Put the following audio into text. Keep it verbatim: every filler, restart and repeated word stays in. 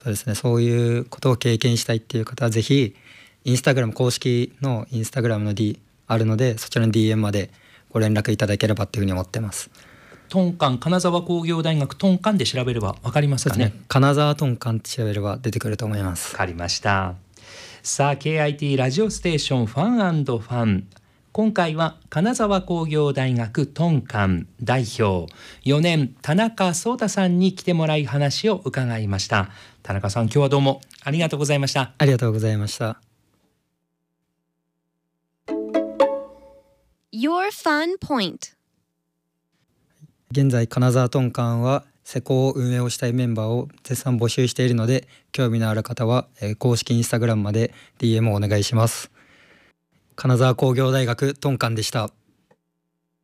そうですね、そういうことを経験したいっていう方はぜひインスタグラム公式のインスタグラムの D あるので、そちらの ディーエム までご連絡いただければっていうふうに思ってます。 トンカン、金沢工業大学トンカンで調べれば分かりますかね。 そうですね、金沢トンカンって調べれば出てくると思います。 分かりました。さあ ケーアイティー ラジオステーションファン&ファン、今回は金沢工業大学トンカン代表よねん田中壮太さんに来てもらい話を伺いました。田中さん、今日はどうもありがとうございました。 ありがとうございました。 Your Fun Point。 現在金沢トンカンは施工を運営をしたいメンバーを絶賛募集しているので、興味のある方は公式インスタグラムまで ディーエム をお願いします。金沢工業大学トンカンでした。